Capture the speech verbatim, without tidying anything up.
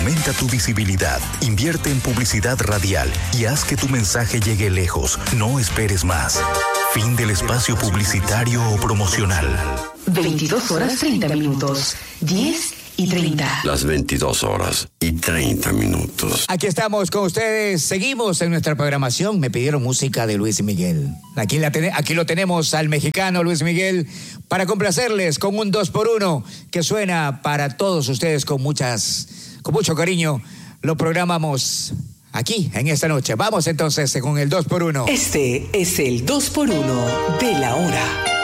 Aumenta tu visibilidad, invierte en publicidad radial y haz que tu mensaje llegue lejos. No esperes más. Fin del espacio publicitario o promocional. veintidós horas treinta minutos. diez y treinta. Las veintidós horas y treinta minutos. Aquí estamos con ustedes. Seguimos en nuestra programación. Me pidieron música de Luis Miguel. Aquí, la ten- aquí lo tenemos al mexicano Luis Miguel para complacerles con un dos por uno que suena para todos ustedes con muchas, con mucho cariño. Lo programamos aquí en esta noche. Vamos entonces con el dos por uno. Este es el dos por uno de la hora.